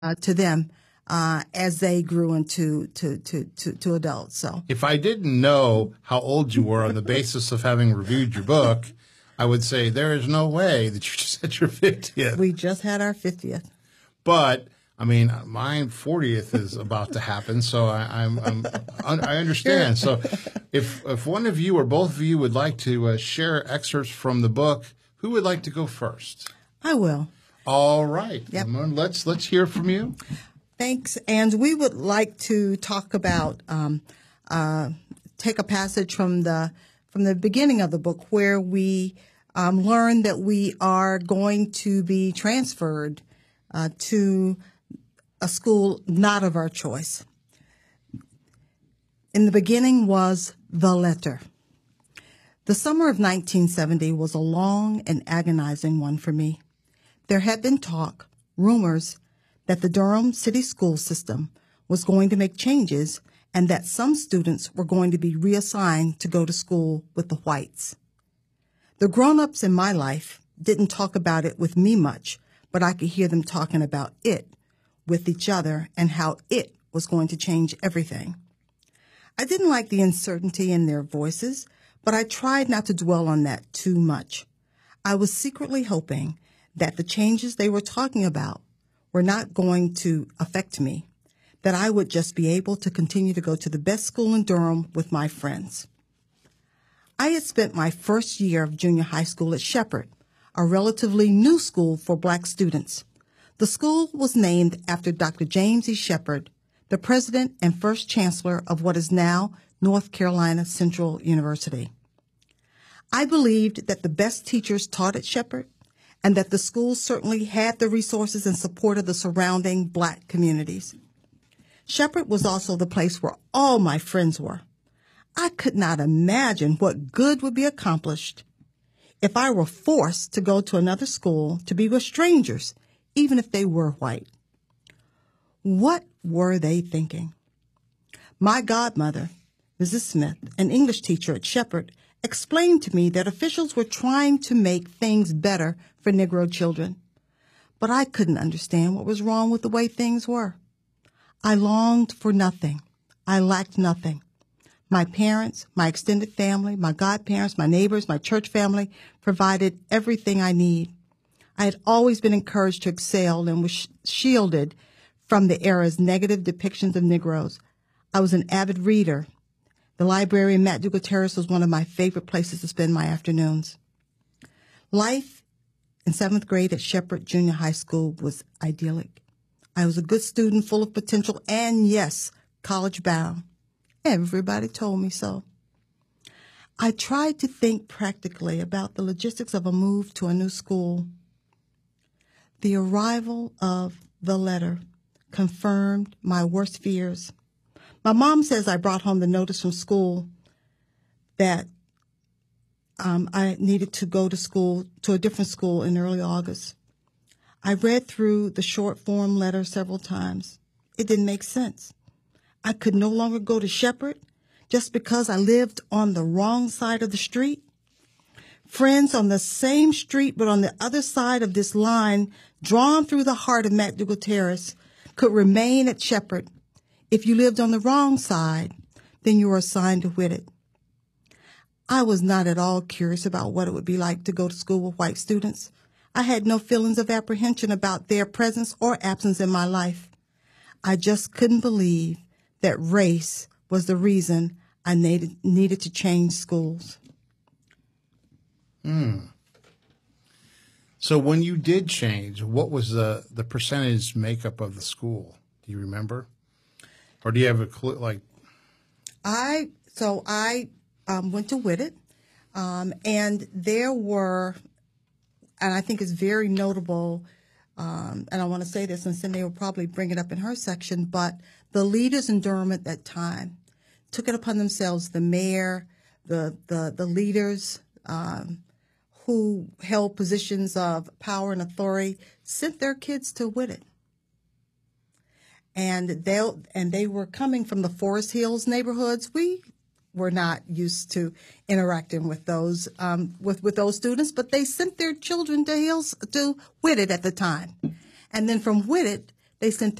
to them as they grew into to adults. So, if I didn't know how old you were on the basis of having reviewed your book, I would say there is no way that you just had your 50th. We just had our 50th. But I mean, my 40th is about to happen, so I understand. So, if one of you or both of you would like to share excerpts from the book, who would like to go first? I will. All right. Yep. Let's hear from you. Thanks. And we would like to talk about take a passage from the beginning of the book where we learn that we are going to be transferred to a school not of our choice. In the beginning was the letter. The summer of 1970 was a long and agonizing one for me. There had been talk, rumors, that the Durham City School System was going to make changes and that some students were going to be reassigned to go to school with the whites. The grown-ups in my life didn't talk about it with me much, but I could hear them talking about it with each other and how it was going to change everything. I didn't like the uncertainty in their voices, but I tried not to dwell on that too much. I was secretly hoping that the changes they were talking about were not going to affect me, that I would just be able to continue to go to the best school in Durham with my friends. I had spent my first year of junior high school at Shepherd, a relatively new school for black students. The school was named after Dr. James E. Shepherd, the president and first chancellor of what is now North Carolina Central University. I believed that the best teachers taught at Shepherd and that the school certainly had the resources and support of the surrounding black communities. Shepherd was also the place where all my friends were. I could not imagine what good would be accomplished if I were forced to go to another school to be with strangers, even if they were white. What were they thinking? My godmother, Mrs. Smith, an English teacher at Shepherd, explained to me that officials were trying to make things better for Negro children. But I couldn't understand what was wrong with the way things were. I longed for nothing. I lacked nothing. My parents, my extended family, my godparents, my neighbors, my church family provided everything I need. I had always been encouraged to excel and was shielded from the era's negative depictions of Negroes. I was an avid reader. The library in MacDougall Terrace was one of my favorite places to spend my afternoons. Life in 7th grade at Shepherd Junior High School was idyllic. I was a good student full of potential and, yes, college-bound. Everybody told me so. I tried to think practically about the logistics of a move to a new school. The arrival of the letter confirmed my worst fears. My mom says I brought home the notice from school that I needed to go to a different school in early August. I read through the short form letter several times. It didn't make sense. I could no longer go to Shepherd just because I lived on the wrong side of the street. Friends on the same street but on the other side of this line drawn through the heart of MacDougall Terrace could remain at Shepherd. If you lived on the wrong side, then you were assigned to Whitted. I was not at all curious about what it would be like to go to school with white students. I had no feelings of apprehension about their presence or absence in my life. I just couldn't believe that race was the reason I needed to change schools. So when you did change, what was the percentage makeup of the school? Do you remember? Or do you have a clue? I went to Whitted, and there were, and I think it's very notable, and I want to say this, and Cindy will probably bring it up in her section, but the leaders in Durham at that time took it upon themselves, the mayor, the leaders who held positions of power and authority, sent their kids to Whitted. And they were coming from the Forest Hills neighborhoods. We were not used to interacting with those with those students, but they sent their children to Whitted at the time. And then from Whitted, They sent